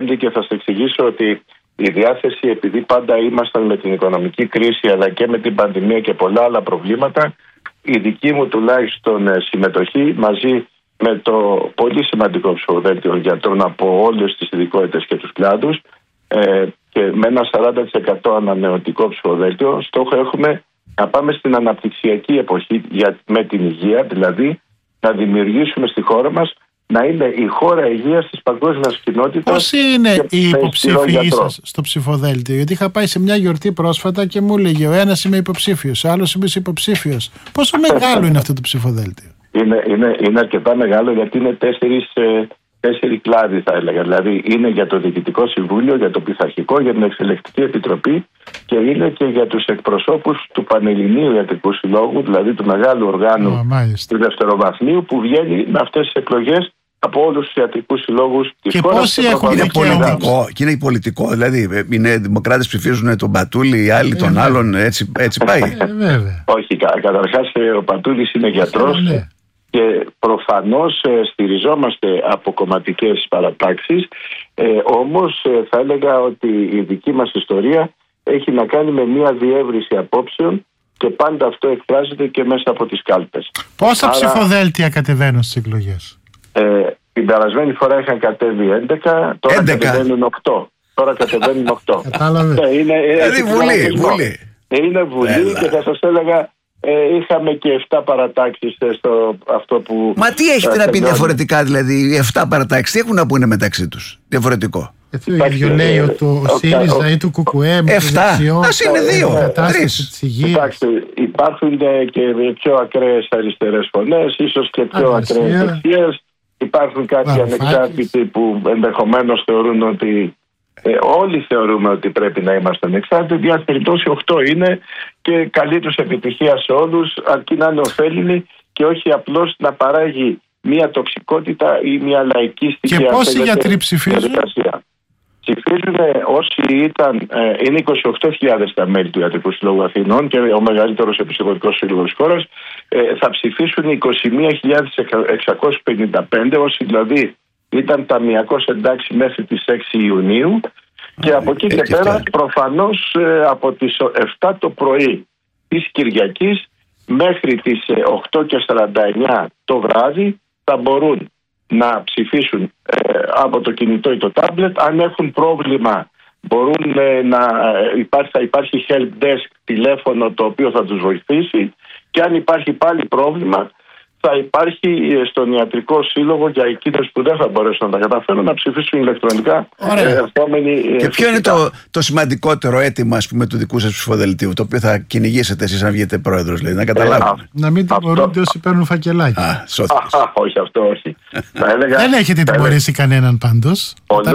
Παντελή, και θα σας εξηγήσω ότι η διάθεση, επειδή πάντα ήμασταν με την οικονομική κρίση αλλά και με την πανδημία και πολλά άλλα προβλήματα, η δική μου τουλάχιστον συμμετοχή μαζί με το πολύ σημαντικό ψηφοδέλτιο γιατρών από όλες τις ειδικότητες και τους κλάδους και με ένα 40% ανανεωτικό ψηφοδέλτιο, στόχο έχουμε να πάμε στην αναπτυξιακή εποχή με την υγεία, δηλαδή να δημιουργήσουμε στη χώρα μας να είναι η χώρα υγείας της παγκόσμιας κοινότητας. Πόσοι είναι οι υποψήφοι σας στο ψηφοδέλτιο? Γιατί είχα πάει σε μια γιορτή πρόσφατα και μου έλεγε ο ένας είμαι υποψήφιος, ο άλλος είμαι υποψήφιος. Πόσο μεγάλο είναι αυτό το ψηφοδέλτιο? Είναι αρκετά μεγάλο, γιατί είναι τέσσερι κλάδοι, θα έλεγα. Δηλαδή είναι για το Διοικητικό Συμβούλιο, για το Πειθαρχικό, για την Εξελεκτική Επιτροπή και είναι και για τους εκπροσώπους του Πανελληνίου Ιατρικού Συλλόγου, δηλαδή του μεγάλου οργάνου του δευτεροβαθμίου, που βγαίνει με αυτές τις εκλογές από όλους τους ιατρικούς συλλόγους της χώρας. Πόσοι έχουν πολιτικό, και είναι πολιτικό, δηλαδή είναι δημοκράτες ψηφίζουν τον Πατούλη, οι άλλοι τον άλλον, έτσι πάει. Όχι, καταρχάς ο Πατούλης είναι γιατρός και προφανώς στηριζόμαστε από κομματικές παρατάξεις, όμως θα έλεγα ότι η δική μας ιστορία έχει να κάνει με μια διεύρυνση απόψεων και πάντα αυτό εκφράζεται και μέσα από τις κάλπες. Πόσα ψηφοδέλτια κατεβαίνουν στις εκλογές? Την περασμένη φορά είχαν κατέβει 11, τώρα κατεβαίνουν 8. Δηλαδή Βουλή. Είναι Βουλή και θα σας έλεγα είχαμε και 7 παρατάξεις στο αυτό που... Μα τι έχετε να πει διαφορετικά, δηλαδή οι 7 παρατάξεις τι έχουν να πούνε μεταξύ τους διαφορετικό? Το ίδιο λέει ο ΣΥΡΙΖΑ ή του ΚΚΕ με 7, ας είναι 2, 3. Κοιτάξτε, υπάρχουν και πιο ακραίες αριστερές φωνές, ίσως και πιο ακραίες δεξιές. Υπάρχουν κάποιοι ανεξάρτητοι που ενδεχομένως θεωρούν ότι όλοι θεωρούμε ότι πρέπει να είμαστε ανεξάρτητοι. Διάφορα περιπτώσει 8 είναι και καλή τους επιτυχία σε όλους, αρκεί να είναι ωφέλιμη και όχι απλώς να παράγει μια τοξικότητα ή μια λαϊκίστικη. Και πόσοι γιατροί ψηφίζουν? Ψηφίζουν όσοι είναι 28.000 τα μέλη του Ιατρικού Συλλόγου Αθηνών και ο μεγαλύτερος επιστημονικός σύλλογος της χώρας. Θα ψηφίσουν 21.655, όσοι δηλαδή ήταν ταμιακώς εντάξει μέχρι τις 6 Ιουνίου και από εκεί και πέρα προφανώς από τις 7 το πρωί της Κυριακής μέχρι τις 8:49 το βράδυ θα μπορούν να ψηφίσουν από το κινητό ή το τάμπλετ. Αν έχουν πρόβλημα μπορούν θα υπάρχει help desk τηλέφωνο το οποίο θα τους βοηθήσει, και αν υπάρχει πάλι πρόβλημα θα υπάρχει στον Ιατρικό Σύλλογο για εκείνους που δεν θα μπορέσουν να τα καταφέρουν να ψηφίσουν ηλεκτρονικά. Και ποιο είναι το σημαντικότερο αίτημα, ας πούμε, του δικού σας ψηφοδελτίου, το οποίο θα κυνηγήσετε εσείς αν βγείτε πρόεδρος, δηλαδή, να καταλάβουμε? Να μην τιμωρούνται όσοι παίρνουν φακελάκι. Όχι, αυτό όχι. Δεν έχετε τιμωρήσει κανέναν πάντως.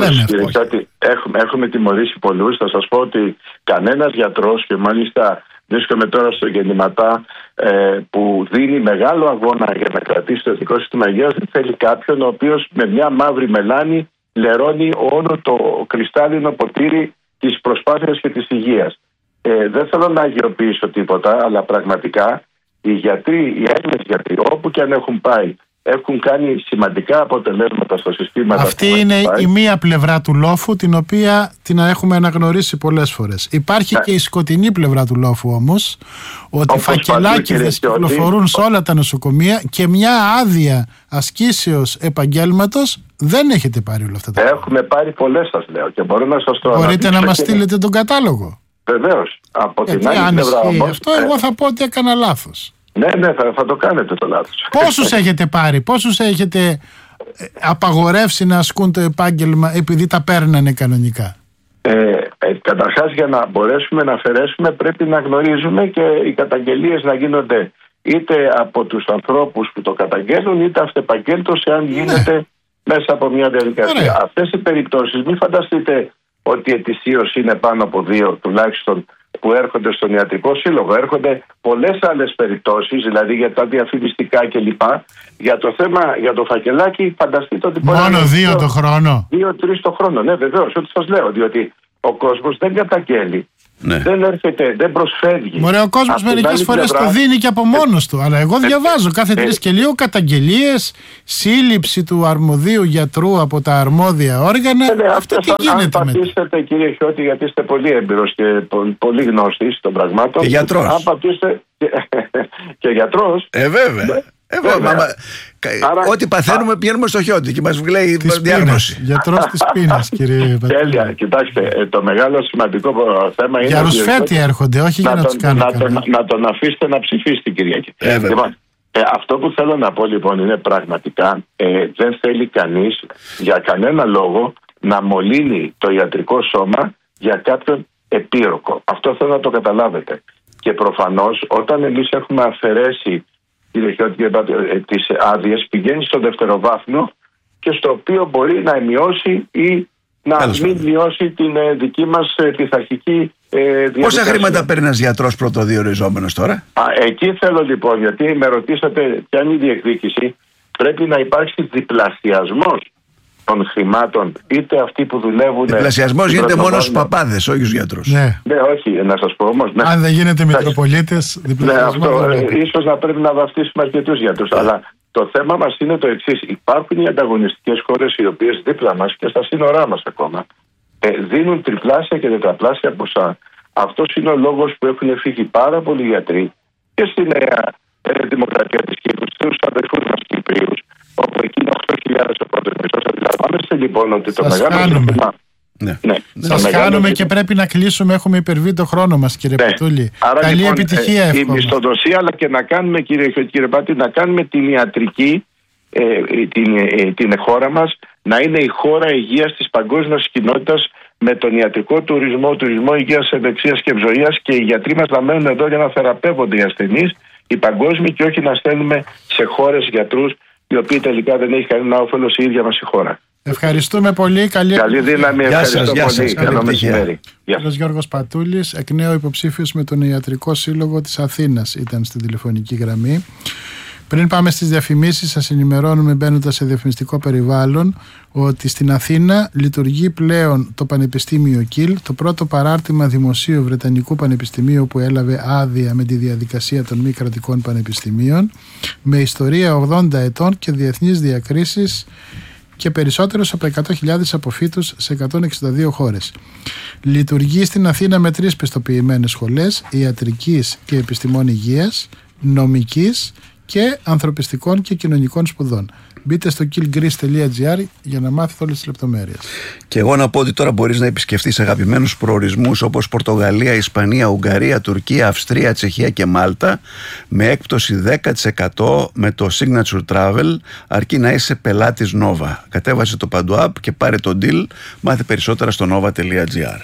Έχουμε τιμωρήσει πολλούς. Θα σας πω ότι κανένας γιατρός, και μάλιστα βρίσκομαι τώρα στο Γεννηματά που δίνει μεγάλο αγώνα για να κρατήσει το εθνικό σύστημα υγείας, δεν θέλει κάποιον ο οποίος με μια μαύρη μελάνη λερώνει όλο το κρυστάλλινο ποτήρι της προσπάθειας και της υγείας. Δεν θέλω να αγιοποιήσω τίποτα, αλλά πραγματικά οι γιατροί, οι Έλληνες γιατροί, όπου και αν έχουν πάει, έχουν κάνει σημαντικά αποτελέσματα στο σύστημα. Αυτή είναι η μία πλευρά του λόφου, την οποία την έχουμε αναγνωρίσει πολλές φορές. Υπάρχει και η σκοτεινή πλευρά του λόφου όμως, ότι φακελάκιδες κυκλοφορούν σε όλα τα νοσοκομεία και μια άδεια ασκήσεως επαγγέλματος δεν έχετε πάρει όλα αυτά τα πράγματα. Έχουμε πάρει πολλές, σας λέω, και μπορώ να σας το αναπτύξω. Μπορείτε να μας στείλετε τον κατάλογο? Βεβαίως. Από την άλλη πλευρά όμως, αυτό εγώ θα πω ότι έκανα λάθος. Ναι, θα το κάνετε το λάθος. Πόσους έχετε πάρει, πόσους έχετε απαγορεύσει να ασκούν το επάγγελμα επειδή τα παίρνανε κανονικά? Καταρχάς, για να μπορέσουμε να αφαιρέσουμε πρέπει να γνωρίζουμε και οι καταγγελίες να γίνονται είτε από τους ανθρώπους που το καταγγέλνουν, είτε αυτεπαγγέλτως, εάν γίνεται μέσα από μια διαδικασία. Αυτές οι περιπτώσεις, μην φανταστείτε ότι ετησίως είναι πάνω από 2 τουλάχιστον που έρχονται στον Ιατρικό Σύλλογο. Έρχονται πολλές άλλες περιπτώσεις, δηλαδή για τα διαφημιστικά κλπ. Για το θέμα, για το φακελάκι, φανταστείτε ότι μόνο 2 το χρόνο. 2-3 το χρόνο, ναι, βεβαίως, ό,τι σας λέω. Διότι ο κόσμος δεν καταγγέλει δεν έρχεται, δεν προσφεύγει. Μωρέ, ο κόσμος μερικές φορές το δίνει και από μόνος του. Αλλά εγώ διαβάζω κάθε 3 και λίγο καταγγελίες, σύλληψη του αρμοδίου γιατρού από τα αρμόδια όργανα. Αυτό τι γίνεται αν πατήσετε, κύριε Χιώτη, γιατί είστε πολύ έμπειρος και πολύ γνώστης των πραγμάτων. Και γιατρός. Αν πατήσετε και γιατρός. Βέβαια. Ό,τι παθαίνουμε πηγαίνουμε στο Χιώτη και μας λέει διάγνωση. Γιατρός της πείνας, κύριε Πατούλη. Κοιτάξτε, το μεγάλο σημαντικό θέμα είναι. Για ρουσφέτη έρχονται, όχι για να τους κάνουν. Να τον αφήσετε να ψηφίσει την Κυριακή. Αυτό που θέλω να πω λοιπόν είναι πραγματικά δεν θέλει κανείς για κανένα λόγο να μολύνει το ιατρικό σώμα για κάποιον επίρροκο. Αυτό θέλω να το καταλάβετε. Και προφανώς όταν εμείς έχουμε αφαιρέσει, κύριε Χιώτη, τις άδειες, πηγαίνει στο δευτεροβάθμιο και στο οποίο μπορεί να μειώσει ή να μην μειώσει την δική μας πειθαρχική διαδικασία. Πόσα χρήματα παίρνει ένας γιατρός πρωτοδιοριζόμενος τώρα? Εκεί θέλω λοιπόν, γιατί με ρωτήσατε ποια είναι η διεκδίκηση, πρέπει να υπάρξει διπλασιασμός των χρημάτων, είτε αυτοί που δουλεύουν. Διπλασιασμός γίνεται μόνο στους παπάδες, όχι στους γιατρούς. Ναι, όχι, να σας πω όμως. Αν δεν γίνεται Μητροπολίτες, διπλασιασμός. Ίσως να πρέπει να βαφτίσουμε αρκετούς γιατρούς. Αλλά το θέμα μας είναι το εξής. Υπάρχουν οι ανταγωνιστικές χώρες οι οποίες δίπλα μας και στα σύνορά μας ακόμα δίνουν τριπλάσια και τετραπλάσια ποσά. Αυτός είναι ο λόγος που έχουν φύγει πάρα πολλοί γιατροί και στη Νέα Δημοκρατία της Κύπρου, στους αδερφούς μας Κυπρίους, όπου εκεί είναι 8.000 ο πρώτος μισθός. Αντιλαμβάνεστε λοιπόν ότι το μεγάλο ζήτημα. Σας χάνουμε και πρέπει να κλείσουμε. Έχουμε υπερβεί το χρόνο μας, κύριε Πατούλη. Καλή λοιπόν, επιτυχία εύχομαι. Η μισθοδοσία, αλλά και να κάνουμε, κύριε Πάτη, να κάνουμε την ιατρική, την χώρα μας να είναι η χώρα υγείας της παγκόσμιας κοινότητας, με τον ιατρικό τουρισμό υγείας, ευεξίας και ευζοίας, και οι γιατροί μας να μένουν εδώ για να θεραπεύονται οι ασθενείς, οι παγκόσμιοι, και όχι να στέλνουμε σε χώρες γιατρούς οι οποίοι τελικά δεν έχει κανένα όφελος η ίδια μας η χώρα. Ευχαριστούμε πολύ. Καλή δύναμη. Ευχαριστώ πολύ. Καλό μεσημέρι. Κύριος Γιώργος Πατούλης, εκ νέου υποψήφιος με τον Ιατρικό Σύλλογο της Αθήνας, ήταν στην τηλεφωνική γραμμή. Πριν πάμε στις διαφημίσεις, σας ενημερώνουμε, μπαίνοντας σε διαφημιστικό περιβάλλον, ότι στην Αθήνα λειτουργεί πλέον το Πανεπιστήμιο Κιλ, το πρώτο παράρτημα δημοσίου Βρετανικού Πανεπιστημίου που έλαβε άδεια με τη διαδικασία των μη κρατικών πανεπιστημίων, με ιστορία 80 ετών και διεθνείς διακρίσεις και περισσότερους από 100.000 αποφύτους σε 162 χώρες. Λειτουργεί στην Αθήνα με 3 πιστοποιημένες σχολές ιατρικής και επιστημών υγείας, νομικής και ανθρωπιστικών και κοινωνικών σπουδών. Μπείτε στο killgreece.gr για να μάθετε όλες τις λεπτομέρειες. Και εγώ να πω ότι τώρα μπορείς να επισκεφτείς αγαπημένους προορισμούς όπως Πορτογαλία, Ισπανία, Ουγγαρία, Τουρκία, Αυστρία, Τσεχία και Μάλτα με έκπτωση 10% με το Signature Travel, αρκεί να είσαι πελάτης Nova. Κατέβασε το Παντού App και πάρε το deal. Μάθε περισσότερα στο nova.gr.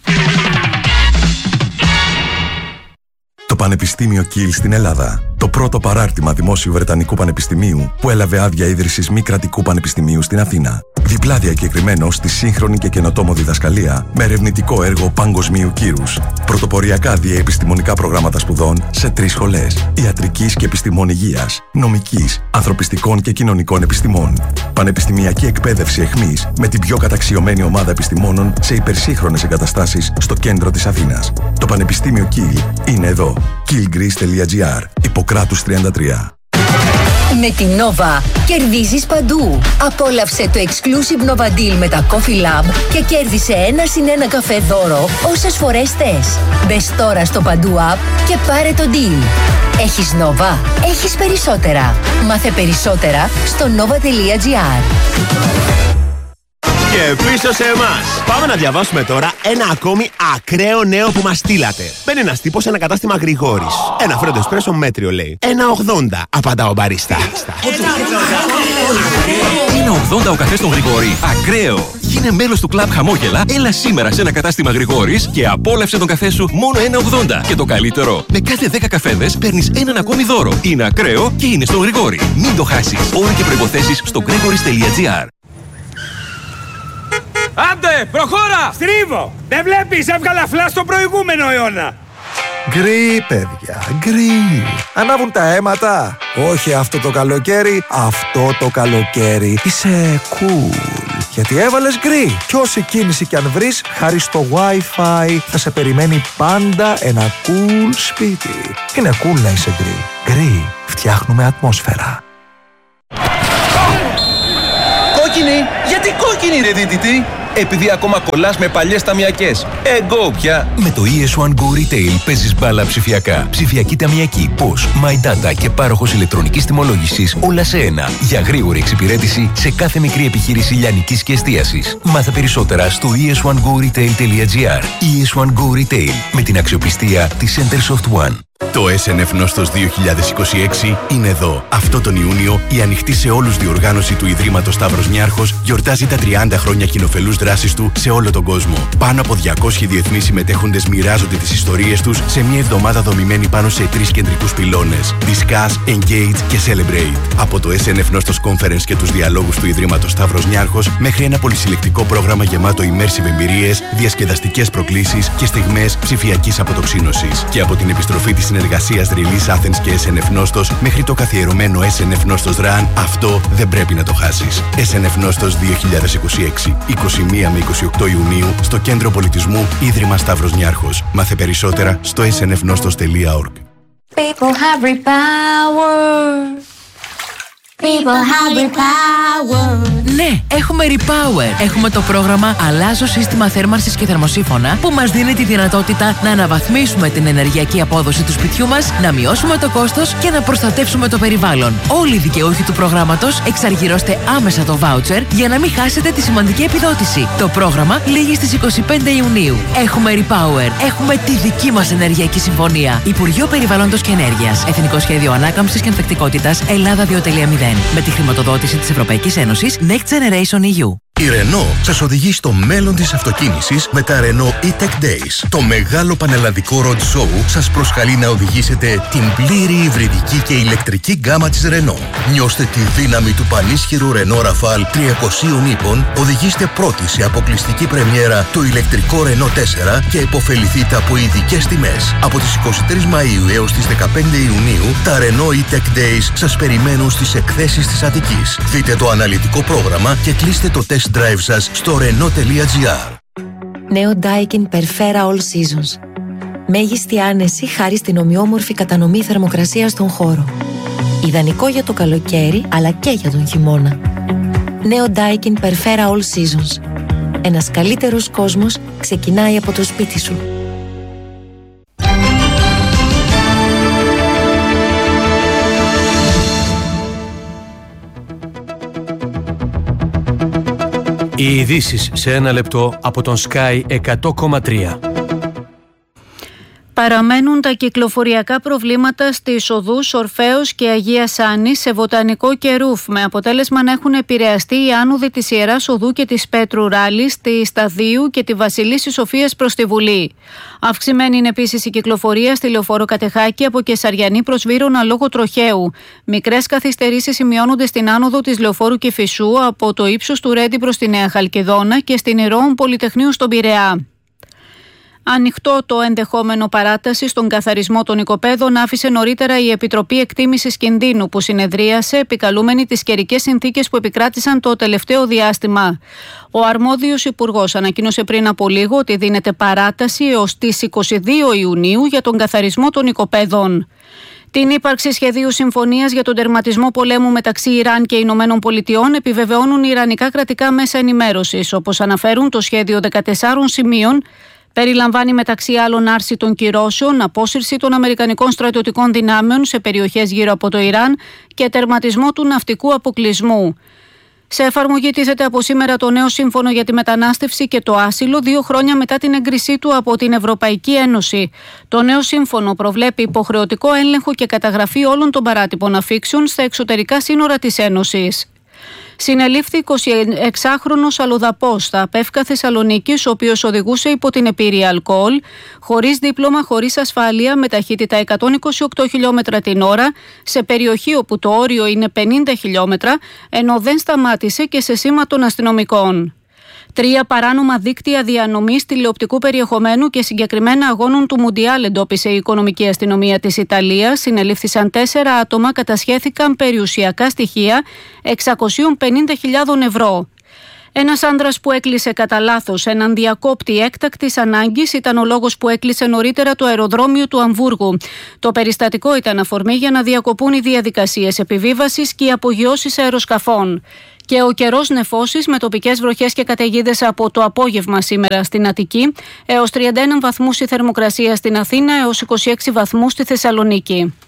Το Πανεπιστήμιο Κιλ στην Ελλάδα. Το πρώτο παράρτημα δημόσιου Βρετανικού Πανεπιστημίου που έλαβε άδεια ίδρυσης μη κρατικού πανεπιστημίου στην Αθήνα. Διπλά διακεκριμένο στη σύγχρονη και καινοτόμο διδασκαλία με ερευνητικό έργο παγκοσμίου κύρους. Πρωτοποριακά διαεπιστημονικά προγράμματα σπουδών σε 3 σχολές. Ιατρικής και επιστημών υγείας, νομικής, ανθρωπιστικών και κοινωνικών επιστημών. Πανεπιστημιακή εκπαίδευση εχμής με την πιο καταξιωμένη ομάδα επιστημόνων σε υπερσύγχρονες εγκαταστάσεις στο κέντρο της Αθήνας. Το Πανεπιστήμιο Κιλ είναι εδώ. killgreece.gr. Ιπποκράτους 33. Με την Nova κερδίζεις παντού. Απόλαυσε το exclusive Nova Deal με τα Coffee Lab και κέρδισε 1+1 καφέ δώρο όσες φορές θες. Μπες τώρα στο Παντού App και πάρε το deal. Έχεις Nova, έχεις περισσότερα. Μάθε περισσότερα στο nova.gr. Και πίσω σε εμάς. Πάμε να διαβάσουμε τώρα ένα ακόμη ακραίο νέο που μας στείλατε. Μπαίνει ένας τύπος σε ένα κατάστημα Γρηγόρης. Ένα φρέντο εσπρέσο μέτριο λέει. 1,80 απαντά ο μπαρίστα. 1,80 ο καφές στον Γρηγόρη. Ακραίο. Γίνε μέλος του κλαμπ Χαμόγελα. Έλα σήμερα σε ένα κατάστημα Γρηγόρης και απόλαυσε τον καφέ σου μόνο 1,80. Και το καλύτερο, με κάθε 10 καφέδες παίρνεις έναν ακόμη δώρο. Είναι ακραίο και είναι στον Γρηγόρη. Μην το χάσεις. Όροι και προϋποθέσεις στο gregoris.gr. Άντε, προχώρα! Στρίβω! Δεν βλέπεις, έβγαλα φλά στο προηγούμενο αιώνα! Γκρι, παιδιά, γκρι. Ανάβουν τα αίματα. Όχι αυτό το καλοκαίρι, αυτό το καλοκαίρι. Είσαι cool. Γιατί έβαλες γκρι. Κι όση κίνηση κι αν βρεις, χάρη στο Wi-Fi θα σε περιμένει πάντα ένα cool σπίτι. Είναι cool να είσαι γκρι. Γκρι. Φτιάχνουμε ατμόσφαιρα. Κόκκινη! Γιατί κόκκινη ρε δίδυτη? Επειδή ακόμα κολλάς με παλιές ταμιακές. Εγώ πια! Με το ES1 Go Retail παίζεις μπάλα ψηφιακά. Ψηφιακή ταμιακή, POS, My Data και πάροχος ηλεκτρονικής τιμολόγησης, όλα σε ένα. Για γρήγορη εξυπηρέτηση σε κάθε μικρή επιχείρηση λιανικής και εστίασης. Μάθε περισσότερα στο es1goretail.gr. ES1 Go Retail, με την αξιοπιστία της Centersoft One. Το SNF Νόστος 2026 είναι εδώ. Αυτό τον Ιούνιο η ανοιχτή σε όλους διοργάνωση του Ιδρύματος Σταύρος Νιάρχος γιορτάζει τα 30 χρόνια κοινοφελούς δράσης του σε όλο τον κόσμο. Πάνω από 200 διεθνείς συμμετέχοντες μοιράζονται τις ιστορίες τους σε μια εβδομάδα δομημένη πάνω σε 3 κεντρικούς πυλώνες. Discuss, Engage και Celebrate. Από το SNF Νόστος Conference και τους διαλόγους του Ιδρύματος Σταύρος Νιάρχος μέχρι ένα πολυσυλλεκτικό πρόγραμμα γεμάτο immersive εμπειρίες, διασκεδαστικές προκλήσεις και στιγμές ψηφιακής αποτοξίνωσης. Και από την επιστροφή της συνεργασίας Release Athens και SNF Νόστος μέχρι το καθιερωμένο SNF Νόστος Run, αυτό δεν πρέπει να το χάσεις. SNF Νόστος 2026, 21 με 28 Ιουνίου, στο Κέντρο Πολιτισμού Ίδρυμα Σταύρος Νιάρχος. Μάθε περισσότερα στο snfnostos.org. People have repower. People have repower. Ναι, έχουμε Repower. Έχουμε το πρόγραμμα Αλλάζω σύστημα θέρμανσης και θερμοσύφωνα που μας δίνει τη δυνατότητα να αναβαθμίσουμε την ενεργειακή απόδοση του σπιτιού μας, να μειώσουμε το κόστος και να προστατεύσουμε το περιβάλλον. Όλοι οι δικαιούχοι του προγράμματος εξαργυρώστε άμεσα το voucher για να μην χάσετε τη σημαντική επιδότηση. Το πρόγραμμα λήγει στις 25 Ιουνίου. Έχουμε Repower. Έχουμε τη δική μας ενεργειακή συμφωνία. Υπουργείο Περιβάλλοντος και Ενέργειας. Εθνικό Σχέδιο Ανάκαμψης και Ανθεκτικότητας Ελλάδα 2.0. Με τη χρηματοδότηση της Ευρωπαϊκής Ένωσης Next Generation EU. Η Renault σας οδηγεί στο μέλλον της αυτοκίνησης με τα Renault E-Tech Days. Το μεγάλο πανελλαδικό road show σας προσκαλεί να οδηγήσετε την πλήρη υβριδική και ηλεκτρική γκάμα της Renault. Νιώστε τη δύναμη του πανίσχυρου Renault Rafale 300 ύπων, οδηγήστε πρώτοι σε αποκλειστική πρεμιέρα το ηλεκτρικό Renault 4 και υποφεληθείτε από ειδικές τιμές. Από τις 23 Μαΐου έως τις 15 Ιουνίου, τα Renault E-Tech Days σας περιμένουν στις εκθέσεις της Αττικής. Δείτε το αναλυτικό πρόγραμμα και κλείστε το test drive σας στο renault.gr. Νέο Daikin Perfera All Seasons. Μέγιστη άνεση χάρη στην ομοιόμορφη κατανομή θερμοκρασίας στον χώρο. Ιδανικό για το καλοκαίρι αλλά και για τον χειμώνα. Νέο Daikin Perfera All Seasons. Ένας καλύτερος κόσμος ξεκινάει από το σπίτι σου. Οι ειδήσεις σε ένα λεπτό από τον Sky 100,3. Παραμένουν τα κυκλοφοριακά προβλήματα στις οδούς Ορφέως και Αγίας Άννης, σε Βοτανικό και Ρούφ, με αποτέλεσμα να έχουν επηρεαστεί οι άνοδοι της Ιεράς Οδού και της Πέτρου Ράλης, τη Σταδίου και τη Βασιλίσσης Σοφίας προς τη Βουλή. Αυξημένη είναι επίσης η κυκλοφορία στη Λεωφόρο Κατεχάκη από Κεσαριανή προς Βύρωνα λόγω τροχαίου. Μικρές καθυστερήσεις σημειώνονται στην άνοδο της Λεωφόρου Κηφισού από το ύψος του Ρέντι προς τη Νέα Χαλκιδόνα και στην Ηρώων Πολυτεχνείου στον Πειραιά. Ανοιχτό το ενδεχόμενο παράταση στον καθαρισμό των οικοπαίδων άφησε νωρίτερα η Επιτροπή Εκτίμησης Κινδύνου, που συνεδρίασε επικαλούμενη τις καιρικές συνθήκες που επικράτησαν το τελευταίο διάστημα. Ο αρμόδιος υπουργός ανακοίνωσε πριν από λίγο ότι δίνεται παράταση έως τις 22 Ιουνίου για τον καθαρισμό των οικοπαίδων. Την ύπαρξη σχεδίου συμφωνίας για τον τερματισμό πολέμου μεταξύ Ιράν και Ηνωμένων Πολιτειών επιβεβαιώνουν οι ιρανικά κρατικά μέσα ενημέρωσης. Όπως αναφέρουν, το σχέδιο 14 σημείων περιλαμβάνει μεταξύ άλλων άρση των κυρώσεων, απόσυρση των αμερικανικών στρατιωτικών δυνάμεων σε περιοχές γύρω από το Ιράν και τερματισμό του ναυτικού αποκλεισμού. Σε εφαρμογή τίθεται από σήμερα το νέο σύμφωνο για τη μετανάστευση και το άσυλο, 2 χρόνια μετά την έγκρισή του από την Ευρωπαϊκή Ένωση. Το νέο σύμφωνο προβλέπει υποχρεωτικό έλεγχο και καταγραφή όλων των παράτυπων αφήξεων στα εξωτερικά σύνορα της Ένωσης. Συνελήφθη 26χρονος αλλοδαπός στα ΑΠΕΦΚΑ Θεσσαλονίκης, ο οποίος οδηγούσε υπό την επίρρεια αλκοόλ, χωρίς δίπλωμα, χωρίς ασφάλεια, με ταχύτητα 128 χιλιόμετρα την ώρα, σε περιοχή όπου το όριο είναι 50 χιλιόμετρα, ενώ δεν σταμάτησε και σε σήμα των αστυνομικών. 3 παράνομα δίκτυα διανομής τηλεοπτικού περιεχομένου και συγκεκριμένα αγώνων του Μουντιάλ εντόπισε η Οικονομική Αστυνομία της Ιταλίας. Συνελήφθησαν 4 άτομα, κατασχέθηκαν περιουσιακά στοιχεία 650.000 ευρώ. Ένας άνδρας που έκλεισε κατά λάθος έναν διακόπτη έκτακτης ανάγκης ήταν ο λόγος που έκλεισε νωρίτερα το αεροδρόμιο του Αμβούργου. Το περιστατικό ήταν αφορμή για να διακοπούν οι διαδικασίες επιβίβασης και οι απογειώσεις αεροσκαφών. Και ο καιρός νεφώσεις με τοπικές βροχές και καταιγίδες από το απόγευμα σήμερα στην Αττική, έως 31 βαθμούς η θερμοκρασία στην Αθήνα, έως 26 βαθμούς στη Θεσσαλονίκη.